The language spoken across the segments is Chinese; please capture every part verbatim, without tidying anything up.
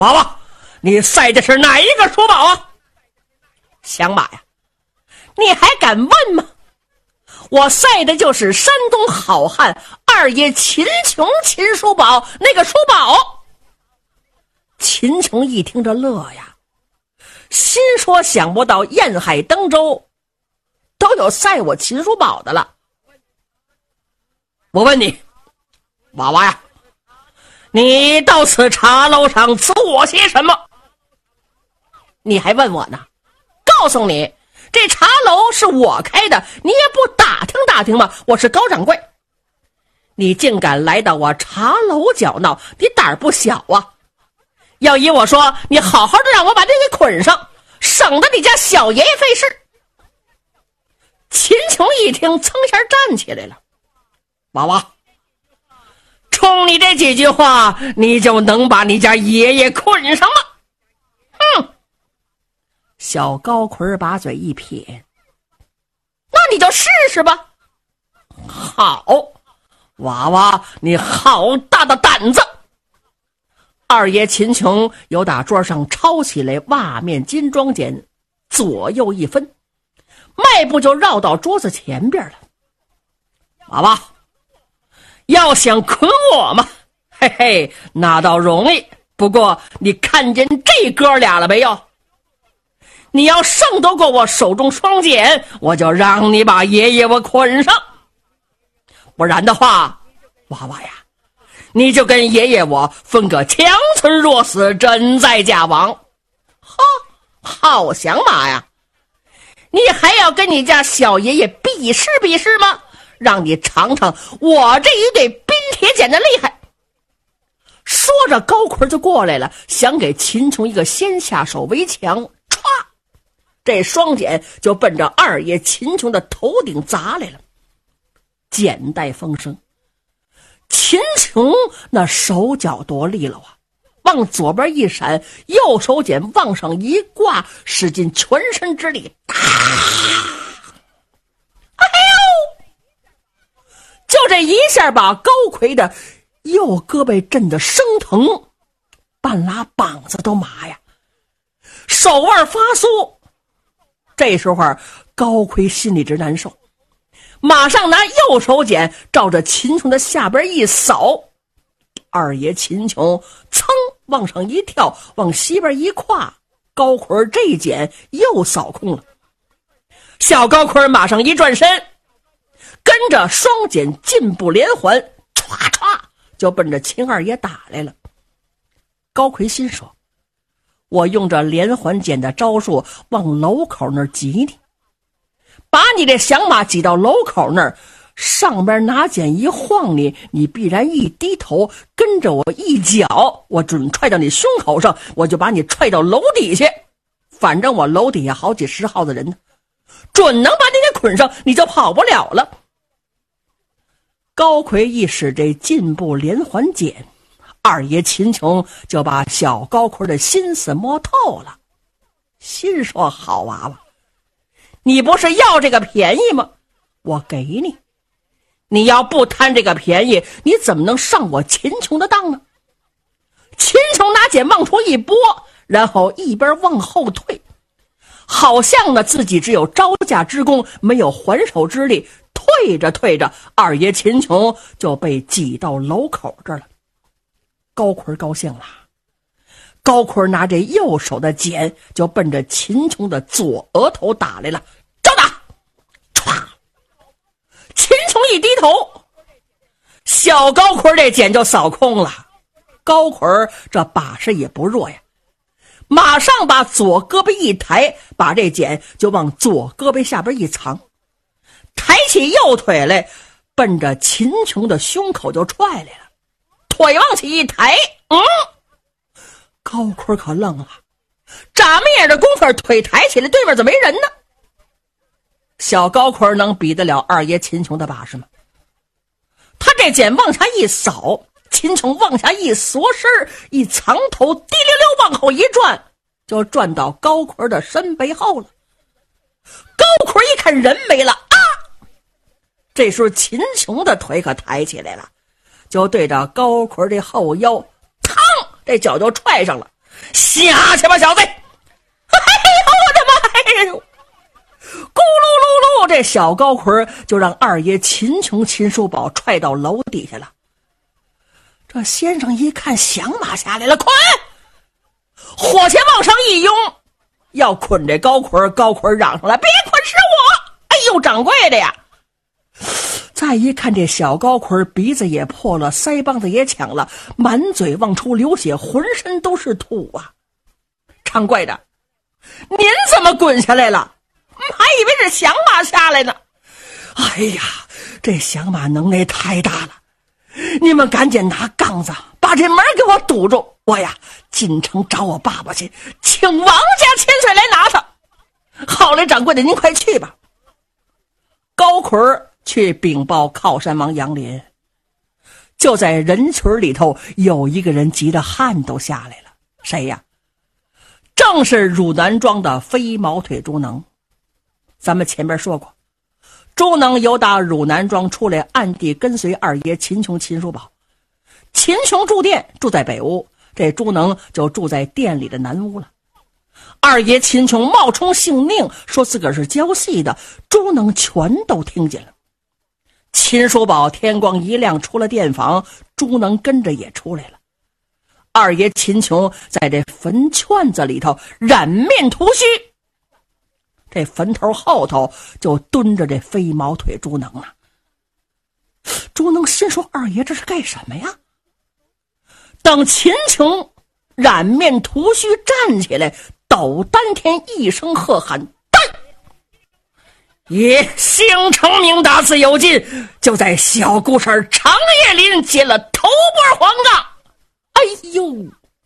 娃娃，你赛的是哪一个书宝啊？响马呀，你还敢问吗？我赛的就是山东好汉二爷秦琼秦书宝那个书宝。秦琼一听着乐呀，心说想不到燕海登州都有赛我秦书宝的了。我问你，娃娃呀，你到此茶楼上赐我些什么？你还问我呢？告诉你，这茶楼是我开的，你也不打听打听吗？我是高掌柜，你竟敢来到我茶楼搅闹，你胆儿不小啊！要依我说，你好好的让我把这给捆上，省得你家小爷爷费事。秦琼一听，噌下站起来了。娃娃，冲你这几句话，你就能把你家爷爷捆上吗？哼！小高魁把嘴一撇，那你就试试吧。好，娃娃，你好大的胆子！二爷秦琼由打桌上抄起来袜面金装锏，左右一分，迈步就绕到桌子前边了。娃娃，要想捆我嘛，嘿嘿，那倒容易。不过你看见这哥俩了没有？你要胜得过我手中双锏，我就让你把爷爷我捆上。不然的话，娃娃呀，你就跟爷爷我分个强存若死，真在家亡。哈，好响马呀！你还要跟你家小爷爷比试比试吗？让你尝尝我这一对冰铁锏的厉害。说着，高魁就过来了，想给秦琼一个先下手为强，歘，这双锏就奔着二爷秦琼的头顶砸来了。锏带风声，秦琼那手脚多利落啊，往左边一闪，右手锏往上一挂，使尽全身之力，打！哎呦！就这一下把高魁的右胳膊震得生疼，半拉膀子都麻呀，手腕发酥。这时候高魁心里直难受，马上拿右手锏照着秦琼的下边一扫，二爷秦琼噌往上一跳，往西边一跨，高魁这锏又扫空了。小高魁马上一转身，跟着双锏进步连环，歘歘就奔着秦二爷打来了。高魁心说，我用这连环锏的招数往楼口那儿挤你，把你这响马挤到楼口那儿，上边拿锏一晃你，你必然一低头，跟着我一脚，我准踹到你胸口上，我就把你踹到楼底下。反正我楼底下好几十号的人呢，准能把你给捆上，你就跑不了了。高魁一使这进步连环锏，二爷秦琼就把小高魁的心思摸透了，心说好娃娃，你不是要这个便宜吗？我给你，你要不贪这个便宜，你怎么能上我秦琼的当呢？秦琼拿锏往出一拨，然后一边往后退，好像呢自己只有招架之功，没有还手之力。退着退着，二爷秦琼就被挤到楼口这儿了。高魁高兴了，高魁拿着右手的锏就奔着秦琼的左额头打来了，招打！歘！秦琼一低头，小高魁这锏就扫空了。高魁这把式也不弱呀，马上把左胳膊一抬，把这锏就往左胳膊下边一藏，抬起右腿来，奔着秦琼的胸口就踹来了。腿往起一抬，嗯，高魁可愣了，眨没眼的功夫，腿抬起来，对面怎么没人呢？小高魁能比得了二爷秦琼的把式吗？他这锏往下一扫，秦琼往下一缩身，一藏头，滴溜溜往后一转，就转到高魁的身背后了。高魁一看人没了啊！这时候秦琼的腿可抬起来了，就对着高魁的后腰，嘡，这脚就踹上了。 下去吧，小子！哎呦，我的妈呀！咕噜噜噜，这小高魁就让二爷秦琼、秦叔宝踹到楼底下了。这先生一看响马下来了，捆！火钳往上一拥，要捆这高魁。高魁嚷上来：“别捆，是我！”哎呦，掌柜的呀！再一看这小高魁，鼻子也破了，腮帮子也抢了，满嘴往出流血，浑身都是土啊！掌柜的，您怎么滚下来了？还以为是响马下来呢。哎呀，这响马能耐太大了，你们赶紧拿杠子把这门给我堵住，我呀进城找我爸爸去，请王家千岁来拿他。好嘞，掌柜的，您快去吧。高魁去禀报靠山王杨林，就在人群里头有一个人急得汗都下来了。谁呀？正是汝南庄的飞毛腿朱能。咱们前边说过，朱能由打汝南庄出来，暗地跟随二爷秦琼、秦叔宝。秦琼住店，住在北屋，这朱能就住在店里的南屋了。二爷秦琼冒充姓宁，说自个儿是教戏的，朱能全都听见了。秦叔宝天光一亮出了店房，朱能跟着也出来了。二爷秦琼在这坟圈子里头染面涂须，这坟头后头就蹲着这飞毛腿朱能啊。朱能心说：二爷这是干什么呀？等秦琼染面涂须站起来，抖丹田一声喝喊：单！以姓成名大字有劲，就在小姑婶长叶林接了头波黄杠。哎呦！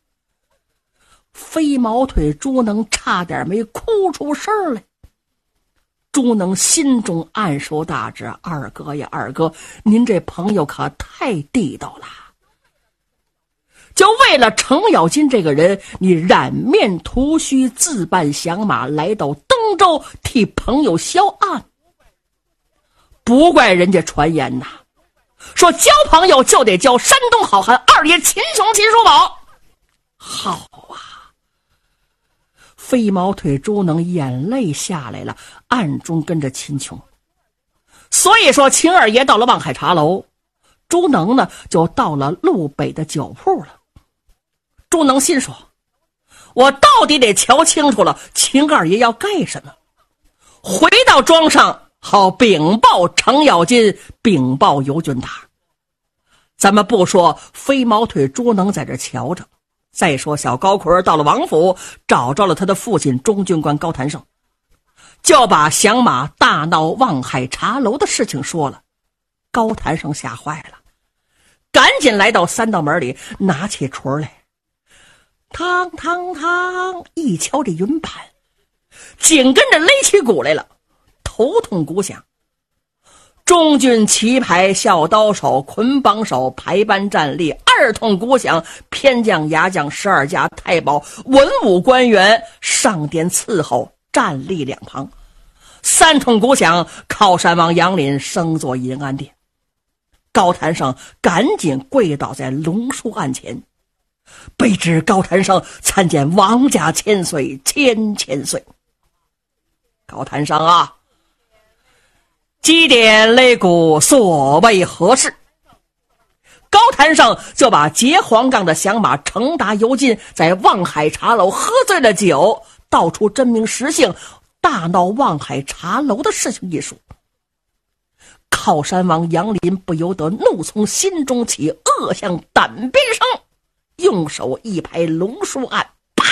飞毛腿朱能差点没哭出声来。朱能心中暗受大志：二哥呀，二哥，您这朋友可太地道了。就为了程咬金这个人，你染面涂须，自扮响马，来到登州替朋友销案。不怪人家传言呐，说交朋友就得交山东好汉二爷秦琼、秦叔宝。好啊！飞毛腿朱能眼泪下来了，暗中跟着秦琼。所以说秦二爷到了望海茶楼，朱能呢就到了路北的酒铺了。朱能心说：我到底得瞧清楚了秦二爷要干什么，回到庄上好禀报程咬金，禀报尤俊达。咱们不说飞毛腿朱能在这瞧着，再说小高魁到了王府，找着了他的父亲中军官高谭胜，就把响马大闹望海茶楼的事情说了。高谭胜吓坏了，赶紧来到三道门里，拿起锤来，汤汤汤一敲这云板，紧跟着勒起鼓来了，头痛鼓响。中军旗牌小刀手捆绑手排班站立，二通鼓响，偏将牙将十二家太保文武官员上殿伺候站立两旁，三通鼓响，靠山王杨林升坐银安殿。高谭胜赶紧跪倒在龙书案前，卑职高谭胜参见王家千岁千千岁。高谭胜啊，击点擂鼓所谓何事？高谭胜就把结黄杠的响马程达尤金在望海茶楼喝醉了酒，道出真名实姓，大闹望海茶楼的事情一说。靠山王杨林不由得怒从心中起，恶向胆边生，用手一拍龙书案，啪！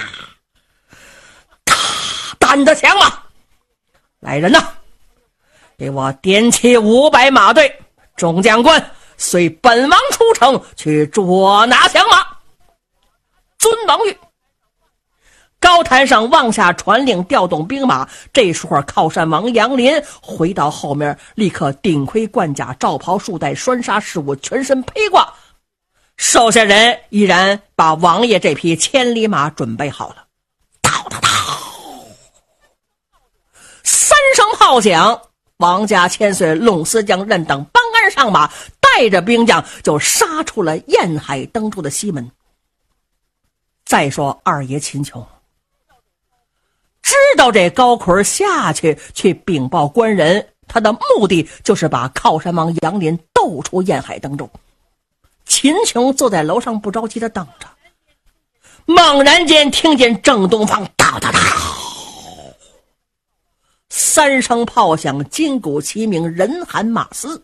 胆的响马，来人呐，给我点起五百马队，众将官随本王出城去捉拿响马。遵王谕。高坛上望下传令，调动兵马。这时候靠山王杨林回到后面，立刻顶盔贯甲，罩袍束带，拴纱饰物，全身披挂。手下人依然把王爷这匹千里马准备好了。叨叨叨，三声炮响，王家千岁、陇司将任等帮鞍上马，带着兵将就杀出了燕海登州的西门。 再说二爷秦琼知道这高奎下去去禀报官人，他的目的就是把靠山王杨林斗出燕海登州。秦琼坐在楼上不着急的等着，猛然间听见正东方哒哒哒三声炮响，金鼓齐鸣，人喊马嘶。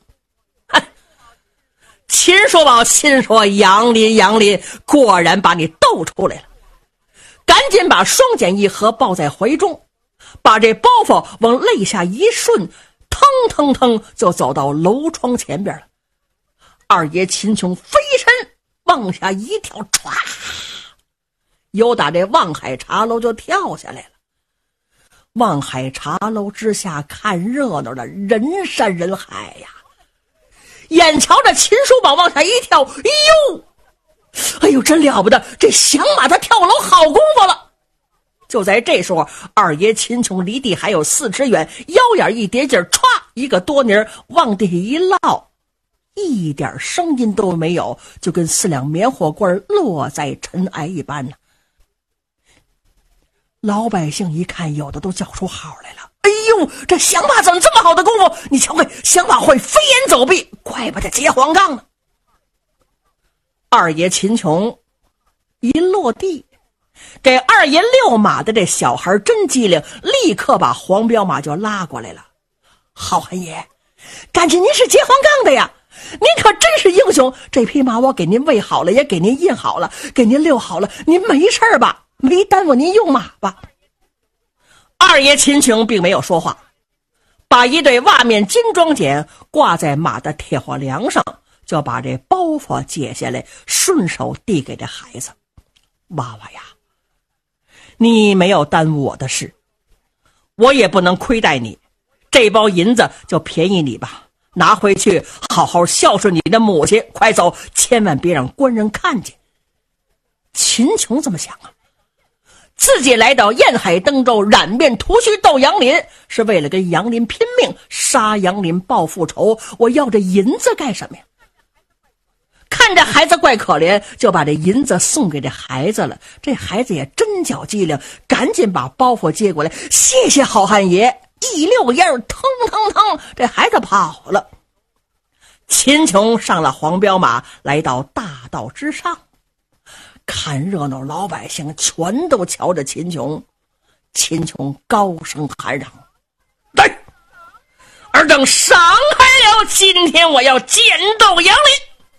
秦叔宝心说，杨林杨林果然把你斗出来了，赶紧把双锏一合抱在怀中，把这包袱往肋下一顺，腾腾腾就走到楼窗前边了。二爷秦琼飞身往下一跳，唰，由打这望海茶楼就跳下来了。望海茶楼之下看热闹的人山人海呀，眼瞧着秦叔宝往下一跳，哎呦哎呦，真了不得，这响马他跳楼好功夫了。就在这时候，二爷秦琼离地还有四尺远，腰眼一叠劲，歘，一个多泥往地一落，一点声音都没有，就跟四两棉花棍落在尘埃一般呢。老百姓一看，有的都叫出号来了，哎呦，这响马怎么这么好的功夫？你瞧看，响马会飞檐走壁，怪不得接黄杠呢。二爷秦琼一落地，给二爷遛马的这小孩真机灵，立刻把黄骠马就拉过来了。好汉爷，感情您是接黄杠的呀，您可真是英雄，这匹马我给您喂好了，也给您印好了，给您遛好了，您没事吧？没耽误您用马吧？二爷秦琼并没有说话，把一对袜面金装锏挂在马的铁火梁上，就把这包袱解下来，顺手递给这孩子。娃娃呀，你没有耽误我的事，我也不能亏待你，这包银子就便宜你吧，拿回去好好孝顺你的母亲，快走，千万别让官人看见。秦琼这么想啊，自己来到燕海登州染面涂须斗杨林，是为了跟杨林拼命，杀杨林报复仇，我要这银子干什么呀？看这孩子怪可怜，就把这银子送给这孩子了。这孩子也真叫机灵，赶紧把包袱接过来，谢谢好汉爷，一溜烟腾腾腾，这孩子跑了。秦琼上了黄骠马，来到大道之上，看热闹老百姓全都瞧着秦琼。秦琼高声喊嚷：来，尔等闪开了，今天我要剑斗杨林。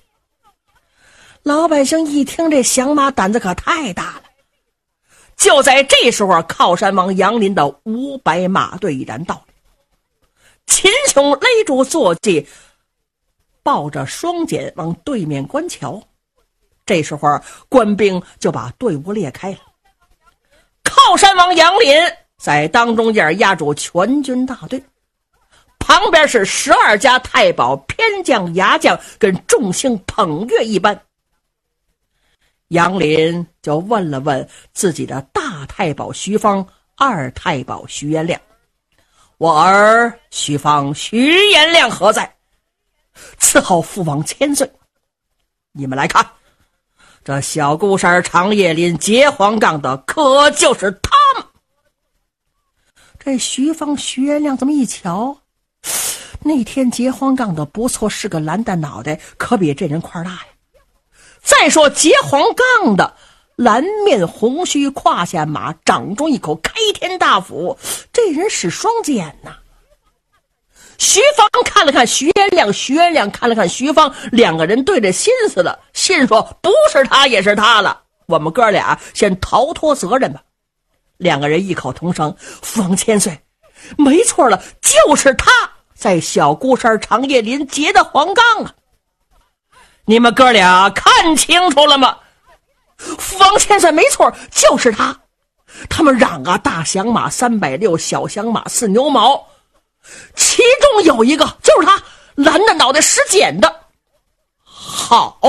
老百姓一听这响马，胆子可太大了。就在这时候，靠山王杨林的五百马队已然到了。秦琼勒住坐骑，抱着双锏往对面观瞧。这时候官兵就把队伍列开了，靠山王杨林在当中间压住全军大队，旁边是十二家太保偏将牙将，跟众星捧月一般。杨林就问了问自己的大太保徐芳、二太保徐延亮：我儿徐芳、徐延亮何在？伺候父王千岁。你们来看，这小孤山长叶林结黄杠的可就是他们。这徐芳、徐延亮这么一瞧，那天结黄杠的不错，是个蓝蛋脑袋，可比这人块大呀。再说结黄杠的蓝面红须，胯下马，掌中一口开天大斧，这人使双锏呐。徐芳看了看徐延亮，徐延亮看了看徐芳，两个人对着心思了，心说不是他也是他了，我们哥俩先逃脱责任吧。两个人异口同声：父王千岁，没错了，就是他在小孤山长叶林结的黄杠啊。你们哥俩看清楚了吗？父王千岁，没错，就是他。他们嚷啊，大响马三百六，小响马四牛毛，其中有一个就是他，蓝的脑袋使剪的。好，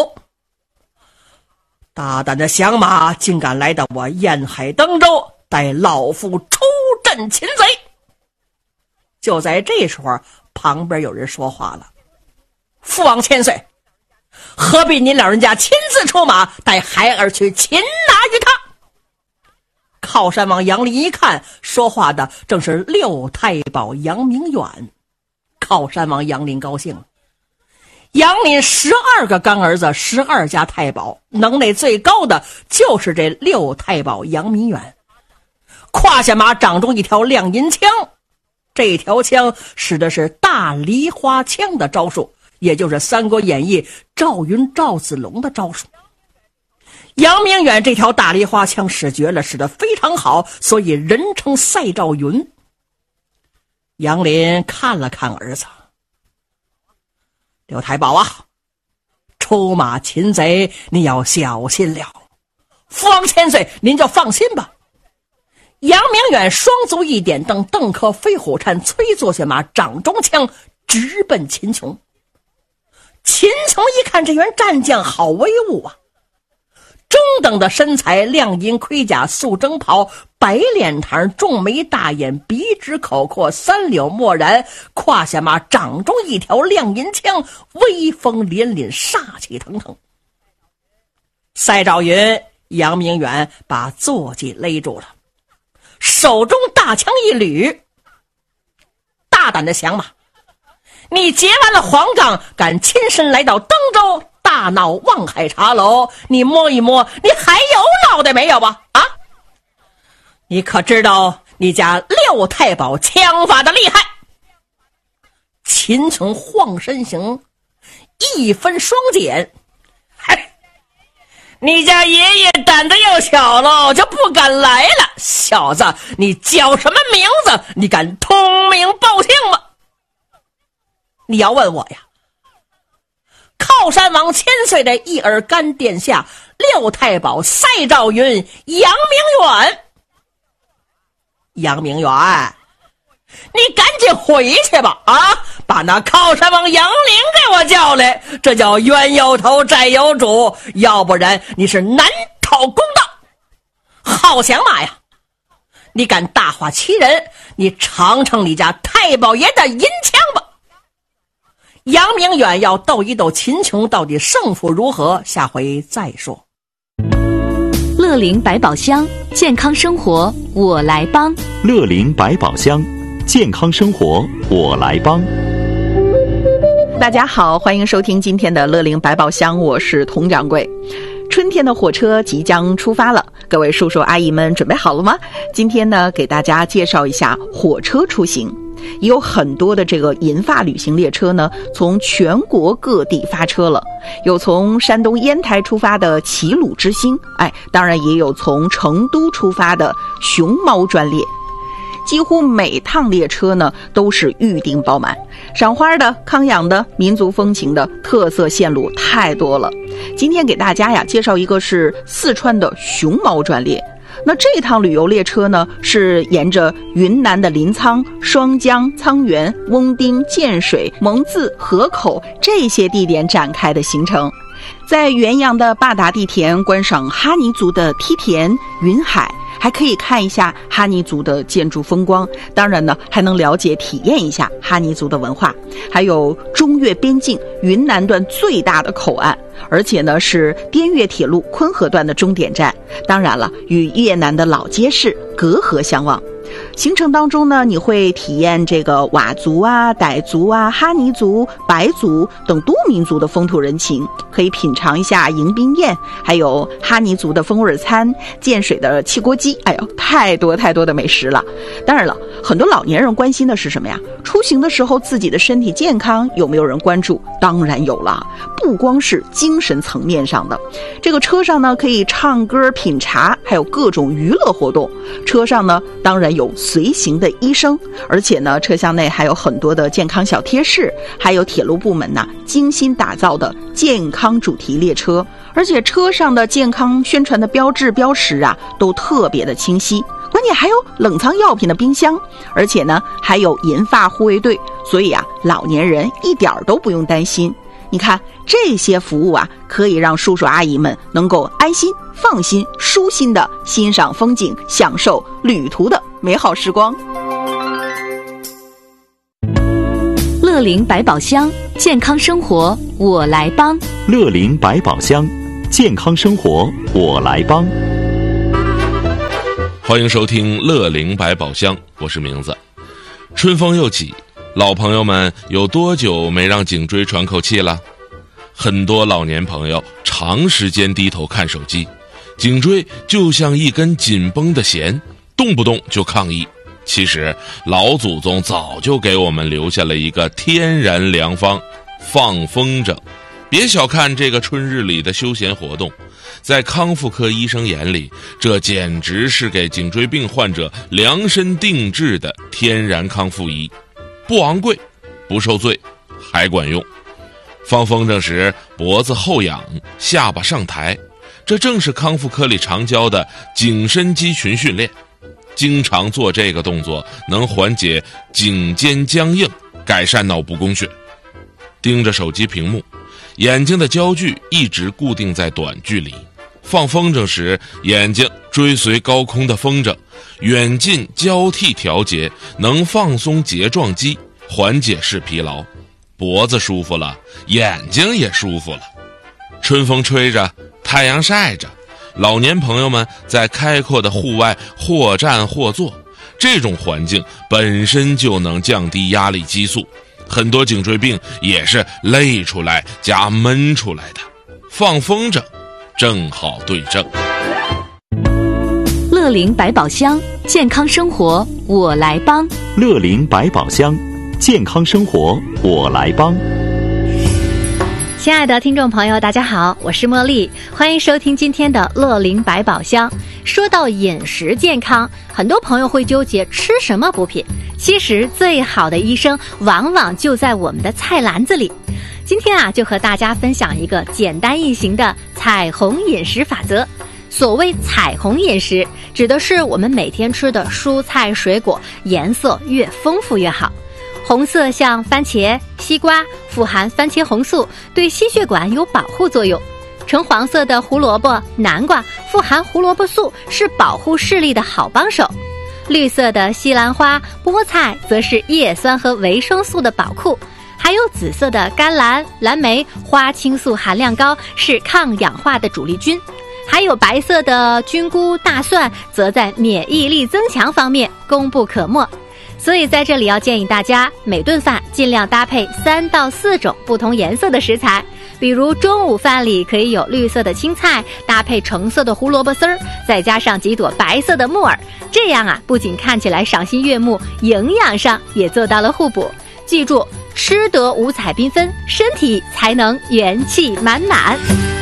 大胆的响马竟敢来到我燕海登州，带老夫出阵擒贼。就在这时候，旁边有人说话了：父王千岁，何必您老人家亲自出马，带孩儿去擒拿于他？ 靠山王杨林一看，说话的正是六太保杨明远。靠山王杨林高兴了。杨林十二个干儿子，十二家太保，能耐最高的就是这六太保杨明远。胯下马掌中一条亮银枪，这条枪使的是大梨花枪的招数，也就是《三国演义》赵云赵子龙的招数。杨明远这条大梨花枪使绝了，使得非常好，所以人称赛赵云。杨林看了看儿子，刘太保啊，出马擒贼你要小心了，方千岁您就放心吧。杨明远双足一点，等邓克飞虎颤催坐下马，掌中枪直奔秦琼。秦琼一看这员战将好威武啊，中等的身材，亮银盔甲，素征袍，白脸膛，重眉大眼，鼻直口阔，三绺墨然，胯下马掌中一条亮银枪，威风凛凛，煞气腾腾。赛赵云杨明远把坐骑勒住了，手中大枪一捋，大胆的降马，你结完了黄杠，敢亲身来到登州大闹望海茶楼，你摸一摸，你还有脑袋没有吧？啊，你可知道你家六太保枪法的厉害？秦琼晃身形，一分双锏，嗨，你家爷爷胆子又小了，就不敢来了。小子，你叫什么名字？你敢通名报姓吗？你要问我呀，靠山王千岁的一耳干殿下，六太保赛赵云杨明远。杨明远，你赶紧回去吧！啊，把那靠山王杨林给我叫来，这叫冤有头债有主，要不然你是难讨公道。好降马呀，你敢大话欺人，你尝尝你家太保爷的银枪吧。杨明远要斗一斗秦琼，到底胜负如何，下回再说。 乐龄百宝箱，健康生活我来帮。 乐龄百宝箱，健康生活我来帮。 大家好，欢迎收听今天的乐龄百宝箱，我是佟掌柜。春天的火车即将出发了，各位叔叔阿姨们准备好了吗？今天呢，给大家介绍一下火车出行。也有很多的这个银发旅行列车呢，从全国各地发车了。有从山东烟台出发的齐鲁之星，哎，当然也有从成都出发的熊猫专列。几乎每趟列车呢都是预订爆满，赏花的、康养的、民族风情的特色线路太多了。今天给大家呀介绍一个是四川的熊猫专列。那这趟旅游列车呢，是沿着云南的临沧、双江、沧源、翁丁、建水、蒙自、河口这些地点展开的行程。在元阳的坝达地田观赏哈尼族的梯田、云海，还可以看一下哈尼族的建筑风光，当然呢还能了解体验一下哈尼族的文化。还有中越边境云南段最大的口岸，而且呢是滇越铁路昆河段的终点站，当然了与越南的老街市隔河相望。行程当中呢，你会体验这个佤族啊、傣族啊、哈尼族、白族等多民族的风土人情，可以品尝一下迎宾宴，还有哈尼族的风味餐、建水的汽锅鸡，哎呦，太多太多的美食了。当然了，很多老年人关心的是什么呀？出行的时候自己的身体健康有没有人关注？当然有了，不光是精神层面上的。这个车上呢可以唱歌、品茶，还有各种娱乐活动。车上呢当然有随行的医生，而且呢车厢内还有很多的健康小贴士，还有铁路部门呢精心打造的健康主题列车，而且车上的健康宣传的标志标识啊都特别的清晰。关键还有冷藏药品的冰箱，而且呢还有银发护卫队，所以啊老年人一点都不用担心。你看这些服务啊，可以让叔叔阿姨们能够安心、放心、舒心的欣赏风景，享受旅途的美好时光。 乐龄百宝箱，健康生活我来帮。 乐龄百宝箱，健康生活我来帮。 欢迎收听乐龄百宝箱，我是名字。春风又起，老朋友们有多久没让颈椎喘口气了？很多老年朋友长时间低头看手机，颈椎就像一根紧绷的弦，动不动就抗议。其实老祖宗早就给我们留下了一个天然良方，放风筝。别小看这个春日里的休闲活动，在康复科医生眼里，这简直是给颈椎病患者量身定制的天然康复仪，不昂贵，不受罪，还管用。放风筝时脖子后仰，下巴上抬，这正是康复科里常教的颈伸肌群训练。经常做这个动作能缓解颈肩僵硬，改善脑部供血。盯着手机屏幕，眼睛的焦距一直固定在短距离，放风筝时眼睛追随高空的风筝，远近交替调节，能放松睫状肌，缓解视疲劳。脖子舒服了，眼睛也舒服了。春风吹着，太阳晒着，老年朋友们在开阔的户外或站或坐，这种环境本身就能降低压力激素，很多颈椎病也是累出来加闷出来的。放风筝正好对症。 乐龄百宝箱，健康生活我来帮。 乐龄百宝箱，健康生活我来帮。 亲爱的听众朋友，大家好，我是茉莉，欢迎收听今天的乐龄百宝箱。说到饮食健康，很多朋友会纠结吃什么补品，其实最好的医生往往就在我们的菜篮子里。今天啊，就和大家分享一个简单易行的彩虹饮食法则。所谓彩虹饮食，指的是我们每天吃的蔬菜水果颜色越丰富越好。红色像番茄、西瓜，富含番茄红素，对心血管有保护作用。橙黄色的胡萝卜、南瓜，富含胡萝卜素，是保护视力的好帮手。绿色的西兰花、菠菜，则是叶酸和维生素的宝库。还有紫色的甘蓝、蓝莓，花青素含量高，是抗氧化的主力军。还有白色的菌菇、大蒜，则在免疫力增强方面功不可没。所以在这里要建议大家，每顿饭尽量搭配三到四种不同颜色的食材，比如中午饭里可以有绿色的青菜，搭配橙色的胡萝卜丝儿，再加上几朵白色的木耳，这样啊，不仅看起来赏心悦目，营养上也做到了互补。记住，吃得五彩缤纷，身体才能元气满满。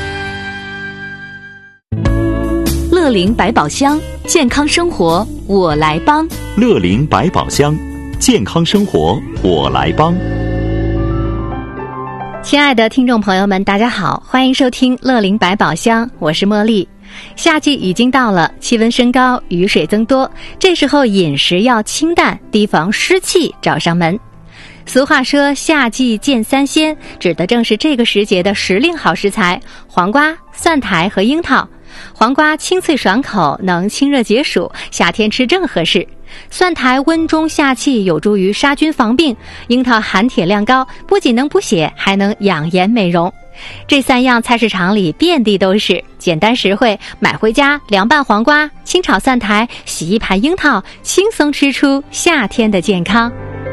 乐龄百宝箱，健康生活我来帮。 乐龄百宝箱，健康生活我来帮。 亲爱的听众朋友们，大家好，欢迎收听乐龄百宝箱，我是茉莉。夏季已经到了，气温升高，雨水增多，这时候饮食要清淡，提防湿气找上门。俗话说夏季见三鲜，指的正是这个时节的时令好食材，黄瓜、蒜苔和樱桃。黄瓜清脆爽口，能清热解暑，夏天吃正合适。蒜苔温中下气，有助于杀菌防病。樱桃含铁量高，不仅能补血，还能养颜美容。这三样菜市场里遍地都是，简单实惠，买回家凉拌黄瓜，清炒蒜苔，洗一盘樱桃，轻松吃出夏天的健康。